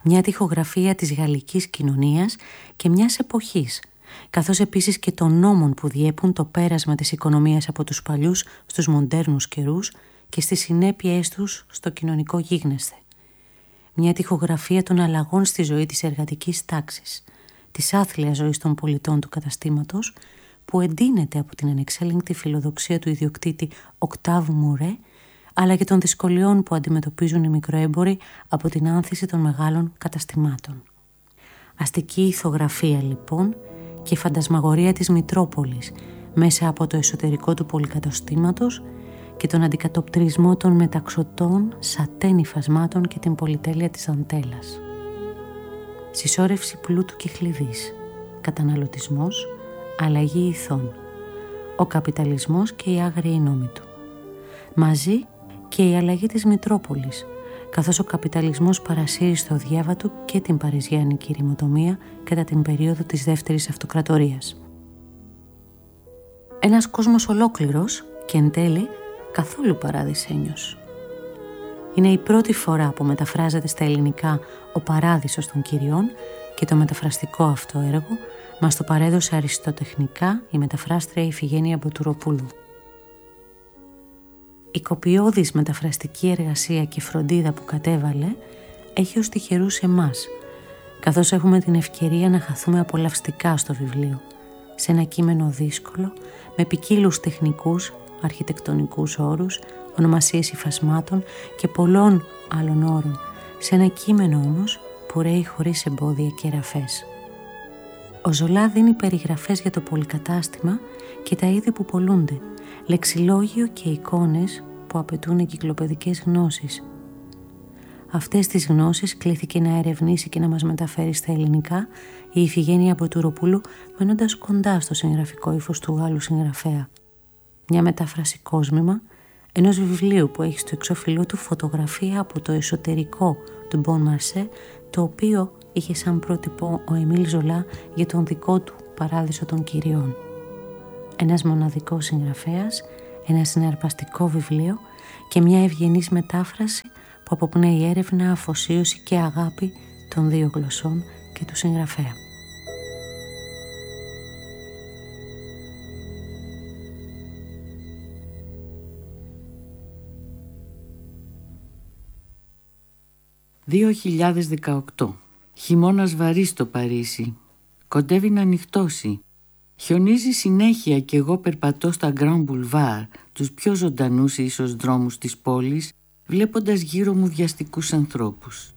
μια τοιχογραφία της γαλλικής κοινωνίας και μιας εποχής, καθώς επίσης και των νόμων που διέπουν το πέρασμα της οικονομίας από τους παλιούς στους μοντέρνους καιρούς και στις συνέπειές τους στο κοινωνικό γίγνεσθε. Μια τοιχογραφία των αλλαγών στη ζωή της εργατικής τάξης, της άθλιας ζωής των πολιτών του καταστήματος, που εντείνεται από την ανεξέλεγκτη φιλοδοξία του ιδιοκτήτη Οκτάβου Μουρέ, αλλά και των δυσκολιών που αντιμετωπίζουν οι μικροέμποροι από την άνθηση των μεγάλων καταστημάτων. Αστική ηθογραφία λοιπόν και φαντασμαγορία της Μητρόπολης μέσα από το εσωτερικό του πολυκαταστήματος και τον αντικατοπτρισμό των μεταξωτών, σατέν υφασμάτων και την πολυτέλεια της δαντέλας. Συσσόρευση πλούτου και χλειδής, καταναλωτισμός, αλλαγή ηθών, ο καπιταλισμός και οι άγριοι νόμοι του. Μαζί και η αλλαγή της Μητρόπολης, καθώς ο καπιταλισμός παρασύρει στο διάβα του και την παριζιάνικη ρημοτομία κατά την περίοδο της δεύτερης αυτοκρατορίας. Ένας κόσμος ολόκληρος και εν τέλει καθόλου παράδεισένιος. Είναι η πρώτη φορά που μεταφράζεται στα ελληνικά ο παράδεισος των κυριών και το μεταφραστικό αυτό έργο μας το παρέδωσε αριστοτεχνικά η μεταφράστρια Ιφηγένεια Μποτουροπούλου. Η κοπιώδης μεταφραστική εργασία και φροντίδα που κατέβαλε έχει ως τυχερούς εμάς, καθώς έχουμε την ευκαιρία να χαθούμε απολαυστικά στο βιβλίο, σε ένα κείμενο δύσκολο, με ποικίλους τεχνικούς, αρχιτεκτονικούς όρους, ονομασίες υφασμάτων και πολλών άλλων όρων, σε ένα κείμενο όμως που ρέει χωρίς εμπόδια και ραφές. Ο Ζολά δίνει περιγραφές για το πολυκατάστημα και τα είδη που πολλούνται, λεξιλόγιο και εικόνες που απαιτούν εγκυκλοπαιδικές γνώσεις. Αυτές τις γνώσεις κλήθηκε να ερευνήσει και να μας μεταφέρει στα ελληνικά η Ιφηγένεια Μποτουροπούλου, μένοντας κοντά στο συγγραφικό ύφος του Γάλλου συγγραφέα. Μια μετάφραση κόσμημα ενός βιβλίου που έχει στο εξώφυλλό του φωτογραφία από το εσωτερικό του Μπον Μαρσέ, το οποίο είχε σαν πρότυπο ο Εμίλ Ζολά για τον δικό του παράδεισο των κυριών. Ένας μοναδικός συγγραφέας, ένα συναρπαστικό βιβλίο και μια ευγενής μετάφραση που αποπνέει έρευνα, αφοσίωση και αγάπη των δύο γλωσσών και του συγγραφέα. «2018. Χειμώνας βαρύς στο Παρίσι. Κοντεύει να νυχτώσει. Χιονίζει συνέχεια και εγώ περπατώ στα Grand Boulevard, τους πιο ζωντανούς ίσως δρόμους της πόλης, βλέποντας γύρω μου βιαστικούς ανθρώπους.